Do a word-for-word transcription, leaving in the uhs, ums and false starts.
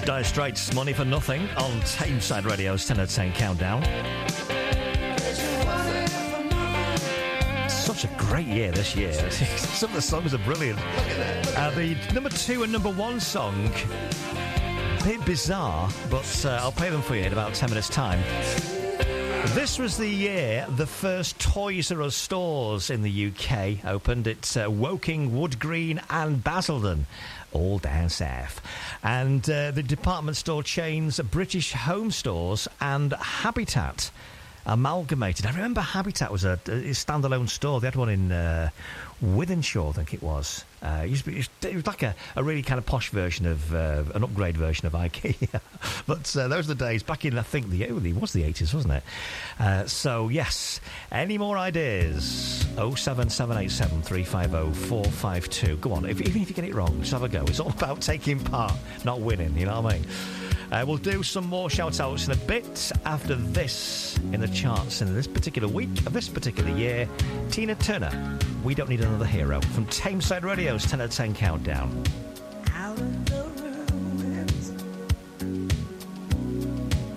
Dire Straits, Money for Nothing on Tameside Radio's ten out of ten Countdown. Such a great year this year. Some of the songs are brilliant. Uh, the number two and number one song, a bit bizarre, but uh, I'll play them for you in about ten minutes' time. This was the year the first Toys R Us stores in the U K opened. It's uh, Woking, Wood Green and Basildon, all down south. And uh, the department store chains British Home Stores and Habitat amalgamated. I remember Habitat was a, a standalone store. They had one in uh, Wythenshawe, I think it was. Uh, it, used to be, it was like a, a really kind of posh version of, uh, an upgrade version of IKEA. But uh, those were the days back in, I think, the, oh, it was the eighties, wasn't it? Uh, so, yes. Any more ideas? oh seven seven eight seven three five oh four five two. Go on, if, even if you get it wrong, just have a go. It's all about taking part, not winning, you know what I mean? Uh, we'll do some more shout-outs in a bit after this in the charts in this particular week of this particular year. Tina Turner, We Don't Need Another Hero, from Tameside Radio's ten out of ten Countdown.